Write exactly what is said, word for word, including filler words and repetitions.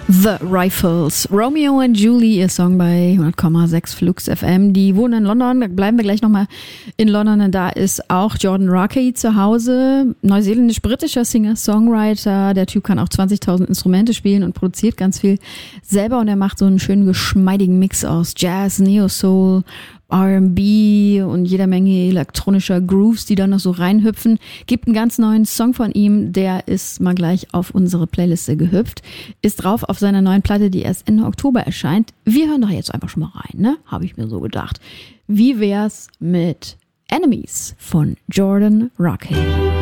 The Rifles, Romeo and Julie, ihr Song bei hundert Komma sechs Flux F M. Die wohnen in London, da bleiben wir gleich nochmal in London, denn da ist auch Jordan Rakei zu Hause, neuseeländisch-britischer Singer-Songwriter. Der Typ kann auch zwanzigtausend Instrumente spielen und produziert ganz viel selber und er macht so einen schönen geschmeidigen Mix aus Jazz, Neo-Soul, R and B und jeder Menge elektronischer Grooves, die da noch so reinhüpfen. Gibt einen ganz neuen Song von ihm, der ist mal gleich auf unsere Playliste gehüpft. Ist drauf auf seiner neuen Platte, die erst Ende Oktober erscheint. Wir hören doch jetzt einfach schon mal rein, ne? Habe ich mir so gedacht. Wie wär's mit Enemies von Jordan Rakei?